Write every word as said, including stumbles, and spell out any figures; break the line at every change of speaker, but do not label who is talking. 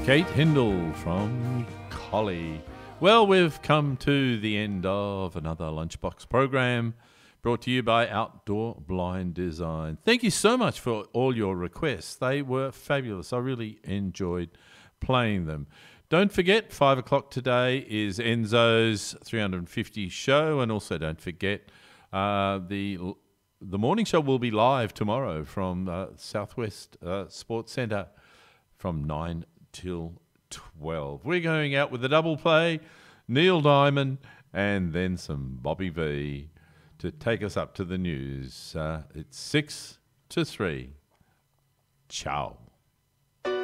Kate Hindle from Collie. Well, we've come to the end of another Lunchbox program brought to you by Outdoor Blind Design. Thank you so much for all your requests. They were fabulous. I really enjoyed playing them. Don't forget, five o'clock today is Enzo's three hundred fifty show, and also don't forget uh, the the morning show will be live tomorrow from uh, Southwest uh, Sports Centre from nine till twelve. We're going out with a double play, Neil Diamond, and then some Bobby V to take us up to the news. Uh, it's six to three. Ciao.